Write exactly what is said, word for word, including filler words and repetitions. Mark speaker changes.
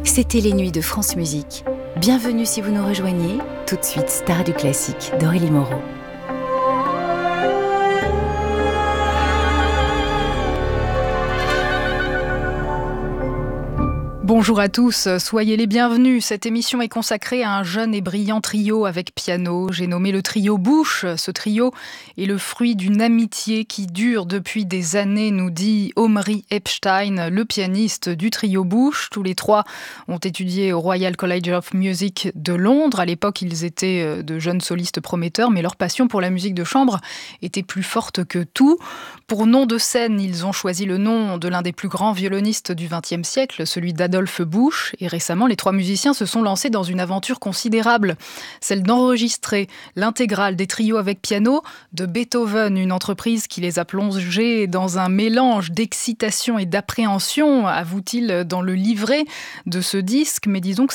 Speaker 1: C'était les nuits de France Musique. Bienvenue si vous nous rejoignez. Tout de suite, Star du classique d'Aurélie Moreau.
Speaker 2: Bonjour à tous, soyez les bienvenus. Cette émission est consacrée à un jeune et brillant trio avec piano. J'ai nommé le trio Bush. Ce trio est le fruit d'une amitié qui dure depuis des années, nous dit Omri Epstein, le pianiste du trio Bush. Tous les trois ont étudié au Royal College of Music de Londres. À l'époque, ils étaient de jeunes solistes prometteurs, mais leur passion pour la musique de chambre était plus forte que tout. Pour nom de scène, ils ont choisi le nom de l'un des plus grands violonistes du vingtième siècle, celui d'Adolphe Adolphe Busch, et récemment, les trois musiciens se sont lancés dans une aventure considérable, celle d'enregistrer l'intégrale des trios avec piano de Beethoven, une entreprise qui les a plongés dans un mélange d'excitation et d'appréhension, avoue-t-il dans le livret de ce disque, mais disons que